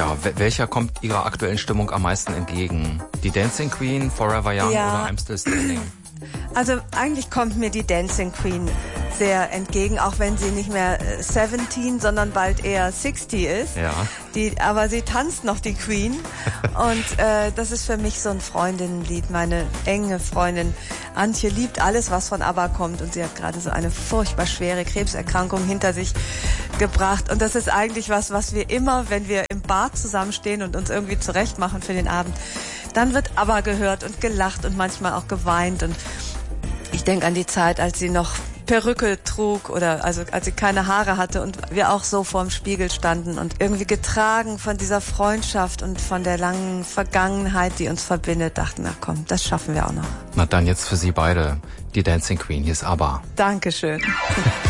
Ja, welcher kommt Ihrer aktuellen Stimmung am meisten entgegen? Die Dancing Queen, Forever Young oder I'm Still Standing? Also eigentlich kommt mir die Dancing Queen sehr entgegen, auch wenn sie nicht mehr 17, sondern bald eher 60 ist. Ja. Aber sie tanzt noch, die Queen. Und das ist für mich so ein Freundinnenlied. Meine enge Freundin Antje liebt alles, was von ABBA kommt. Und sie hat gerade so eine furchtbar schwere Krebserkrankung hinter sich gebracht. Und das ist eigentlich was wir immer, wenn wir im Bar zusammenstehen und uns irgendwie zurecht machen für den Abend, dann wird ABBA gehört und gelacht und manchmal auch geweint. Und ich denke an die Zeit, als sie noch Perücke trug oder also als sie keine Haare hatte und wir auch so vorm Spiegel standen und irgendwie getragen von dieser Freundschaft und von der langen Vergangenheit, die uns verbindet, dachten, na komm, das schaffen wir auch noch. Na dann jetzt für Sie beide die Dancing Queen, hier ist ABBA. Dankeschön.